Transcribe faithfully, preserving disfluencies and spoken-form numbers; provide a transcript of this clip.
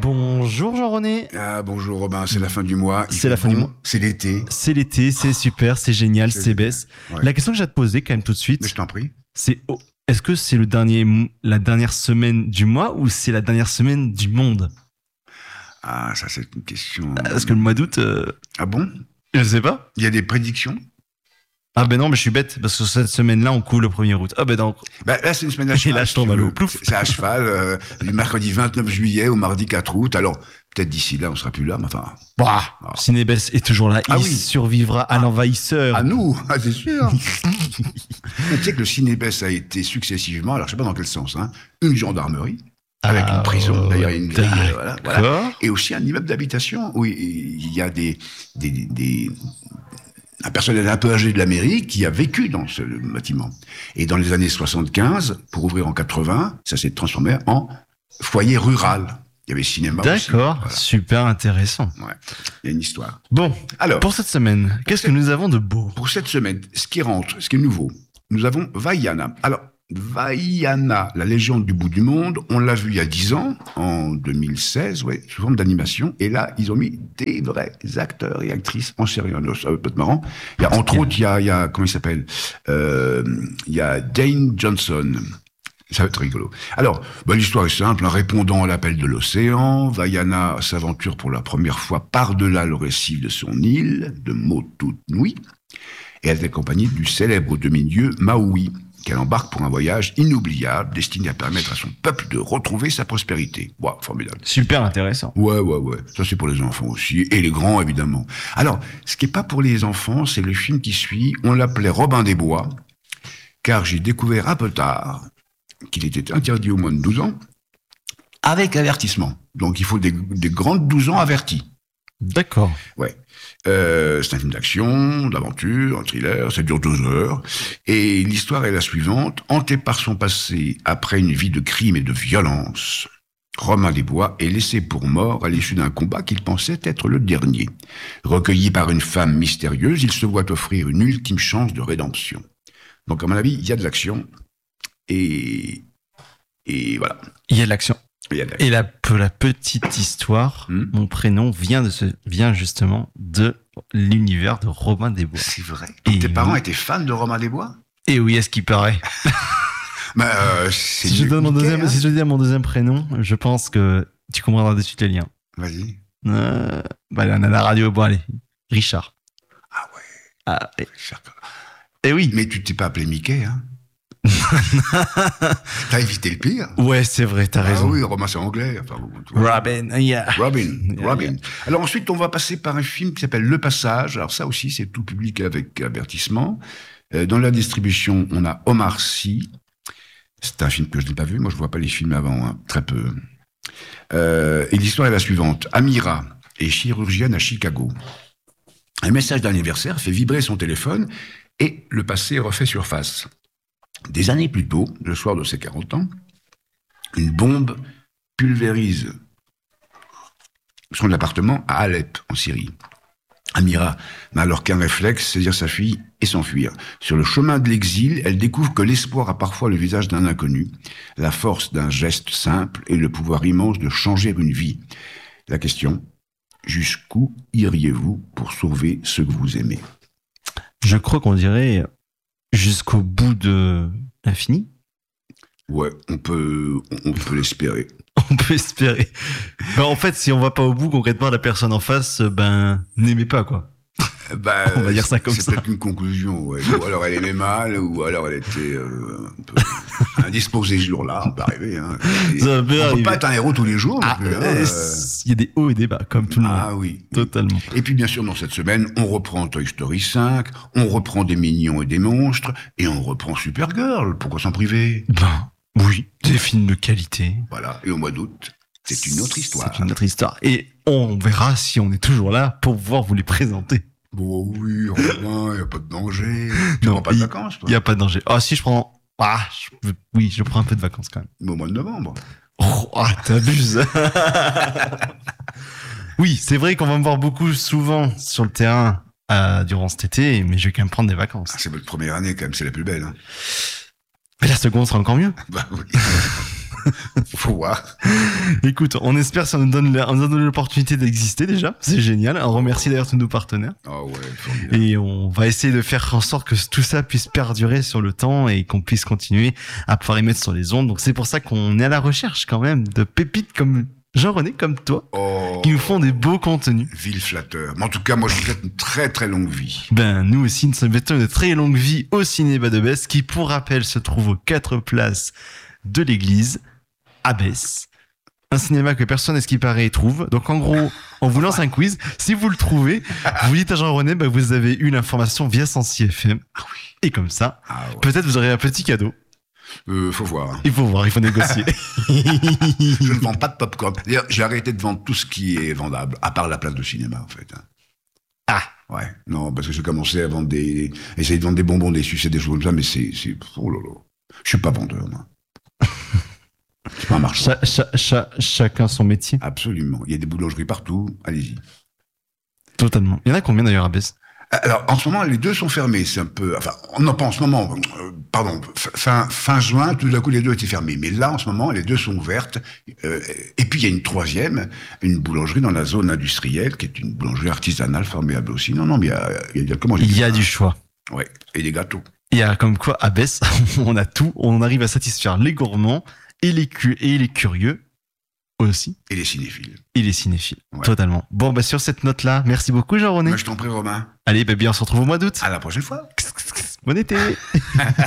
Bonjour Jean-René. Ah, bonjour Robin, c'est la fin du mois. Il C'est la fin bon, du mois. C'est l'été. C'est l'été, c'est super, c'est génial, C'est c'est best. Ouais. La question que j'ai à te poser quand même tout de suite, Mais je t'en prie. c'est oh, est-ce que c'est le dernier, mo- la dernière semaine du mois ou c'est la dernière semaine du monde? Ah, ça c'est une question. Parce que le mois d'août, euh, Ah bon? je sais pas. Il y a des prédictions? Ah ben non, mais je suis bête parce que cette semaine-là, on coule le premier août. Ah ben non. Bah, là, c'est une semaine à Et cheval. là, je si tombe tu à l'eau. veux. Plouf. C'est c'est à cheval, euh, du mercredi vingt-neuf juillet au mardi quatre août. Alors, peut-être d'ici là, on sera plus là, mais enfin. Bah, Ah. Cinébès est toujours là. Ah Il oui. survivra à l'envahisseur. À nous, ah, c'est sûr. Mais tu sais que le Cinébès a été successivement, alors je sais pas dans quel sens, hein, une gendarmerie, avec Ah, une prison, d'ailleurs, il y a une grille, euh, voilà, voilà. D'accord. Et aussi un immeuble d'habitation où il y a des, des, des, un personnel un peu âgé de la mairie qui a vécu dans ce bâtiment. Et dans les années soixante-quinze, pour ouvrir en quatre-vingts, ça s'est transformé en foyer rural. Il y avait cinéma aussi. D'accord, Voilà. super intéressant. Ouais, il y a une histoire. Bon, Alors, pour cette semaine, qu'est-ce que nous avons de beau? pour cette semaine, ce qui rentre, ce qui est nouveau, nous avons Vaiana. Alors, Vaiana, la légende du bout du monde, on l'a vu il y a dix ans, en deux mille seize, ouais, sous forme d'animation. Et là, ils ont mis des vrais acteurs et actrices en série. Alors, ça peut être marrant. Il y a, entre autres, il y a, il y a, comment il s'appelle euh, Il y a Dane Johnson. Ça va être rigolo. Alors, bah, l'histoire est simple. En répondant à l'appel de l'océan, Vaiana s'aventure pour la première fois par-delà le récif de son île, de Motunui, et elle est accompagnée du célèbre demi-dieu Maui, qu'elle embarque pour un voyage inoubliable destiné à permettre à son peuple de retrouver sa prospérité. Waouh, formidable. Super intéressant. Ouais, ouais, ouais. Ça, c'est pour les enfants aussi. Et les grands, évidemment. Alors, ce qui n'est pas pour les enfants, c'est le film qui suit. On l'appelait Robin des Bois, car j'ai découvert un peu tard qu'il était interdit aux moins de douze ans, avec avertissement. Donc, il faut des, des grandes douze ans avertis. D'accord. Ouais. Euh, c'est un film d'action, d'aventure, un thriller, ça dure deux heures. Et l'histoire est la suivante. Hanté par son passé, après une vie de crime et de violence, Romain Desbois est laissé pour mort à l'issue d'un combat qu'il pensait être le dernier. Recueilli par une femme mystérieuse, il se voit offrir une ultime chance de rédemption. Donc, à mon avis, il y a de l'action. Et, et voilà. Il y a de l'action. Il y a de l'action. Et la, pe- la petite histoire, Hmm. mon prénom vient, de ce, vient justement de l'univers de Robin des Bois. C'est vrai. Donc, Et tes parents oui. étaient fans de Romain Desbois? Et oui, est-ce qu'il paraît? Bah, euh, c'est Si je, mieux donne mon que deuxième, Mickey, si je dis à mon deuxième prénom, je pense que tu comprendras de suite les liens. hein. Vas-y. Euh, bah, là, on a la radio. Bon, allez. Richard. Ah ouais. Ah, et, Cher- et oui. Mais tu t'es pas appelé Mickey, hein? T'as évité le pire. Ouais, c'est vrai, t'as Ah raison. oui, Romain c'est anglais. Enfin, bon, tu vois. Robin, yeah. Robin, Yeah, Robin. Alors ensuite, on va passer par un film qui s'appelle Le Passage. Alors ça aussi, c'est tout public avec avertissement. Euh, dans la distribution, on a Omar Sy. C'est un film que je n'ai pas vu. Moi, je vois pas les films avant, hein, très peu. Euh, et l'histoire est la suivante. Amira est chirurgienne à Chicago. Un message d'anniversaire fait vibrer son téléphone et le passé refait surface. Des années plus tôt, le soir de ses quarante ans, une bombe pulvérise son appartement à Alep, en Syrie. Amira n'a alors qu'un réflexe, saisir sa fille et s'enfuir. Sur le chemin de l'exil, elle découvre que l'espoir a parfois le visage d'un inconnu, la force d'un geste simple et le pouvoir immense de changer une vie. La question, jusqu'où iriez-vous pour sauver ceux que vous aimez? Je crois qu'on dirait jusqu'au bout de l'infini. Ouais, on peut, on peut l'espérer. On peut espérer. Ben, en fait, si on va pas au bout, concrètement, la personne en face, ben, n'aimait pas, quoi. Bah, On va dire ça comme c'est ça. peut-être une conclusion, ouais. Ou alors elle aimait mal, ou alors elle était euh, un peu indisposée ce jour-là, on peut arriver. Hein. Et Ça peut on arriver. peut pas être un héros tous les jours. non Ah, plus, hein, euh, euh. il y a des hauts et des bas, comme tout le monde. Ah oui. Totalement. Et puis bien sûr, dans cette semaine, on reprend Toy Story cinq, on reprend des mignons et des monstres, et on reprend Supergirl. Pourquoi s'en priver? Ben, oui, des films de qualité. Voilà. Et au mois d'août, c'est une autre histoire. C'est une autre histoire. Et on verra si on est toujours là pour pouvoir vous les présenter. Bon, oui, Romain, il n'y a pas de danger. Tu Non, prends pas de il- vacances, toi? Il n'y a pas de danger. Ah, si je prends. Ah, je- oui, je prends un peu de vacances quand même. Mais au mois de novembre. Oh, ah, t'abuses. Oui, c'est vrai qu'on va me voir beaucoup souvent sur le terrain euh, durant cet été, mais je vais quand même prendre des vacances. Ah, c'est votre première année, quand même, c'est la plus belle. Hein. Mais la seconde sera encore mieux. Bah oui. Faut voir. Écoute, on espère que ça nous donne, la- on nous donne l'opportunité d'exister déjà. C'est génial. On remercie d'ailleurs tous nos partenaires. Oh ouais, formidable. Et on va essayer de faire en sorte que tout ça puisse perdurer sur le temps et qu'on puisse continuer à pouvoir les mettre sur les ondes. Donc c'est pour ça qu'on est à la recherche quand même de pépites comme Jean-René, comme toi, Oh, qui nous font des beaux contenus. ville flatteur. Mais en tout cas, moi, je vous souhaite une très très longue vie. Ben, nous aussi, nous souhaitons une très longue vie au Cinéma de Besse, qui, pour rappel, se trouve aux quatre places de l'église, à Besse. Un cinéma que personne, à ce qui paraît, trouve. Donc, en gros, on vous lance un quiz. Si vous le trouvez, vous dites à Jean-René, ben, vous avez eu l'information via Sensi F M. Et comme ça, Ah ouais. peut-être vous aurez un petit cadeau. Euh, faut voir. hein. Il faut voir, il faut négocier. Je ne vends pas de popcorn. D'ailleurs, j'ai arrêté de vendre tout ce qui est vendable, à part la place de cinéma, en fait. hein. Ah. Ouais. Non, parce que j'ai commencé à vendre des, essayer de vendre des bonbons, des sucettes, des choses comme ça, mais c'est, c'est, oh là là. Je suis pas vendeur, moi. C'est pas un marchand. Cha- cha- cha- chacun son métier. Absolument. Il y a des boulangeries partout. Allez-y. Totalement. Il y en a combien d'ailleurs à Besse? Alors, en ce moment, les deux sont fermés. C'est un peu, enfin, non, pas en ce moment. euh, pardon, fin, fin juin, tout d'un coup, les deux étaient fermés. Mais là, en ce moment, les deux sont ouvertes. Euh, et puis, il y a une troisième, une boulangerie dans la zone industrielle, qui est une boulangerie artisanale formidable aussi. Non, non, mais il y a, il y a comment j'ai Il dit y a ça du choix. Ouais. Et des gâteaux. Il y a comme quoi à Besse, on a tout, on arrive à satisfaire les gourmands et les, cu- et les curieux aussi, Et les cinéphiles. et les cinéphiles. Ouais. Totalement. Bon, bah sur cette note-là, merci beaucoup Jean-René. Moi, je t'en prie, Romain. Allez, bah bien, on se retrouve au mois d'août. À la prochaine fois. Bon été.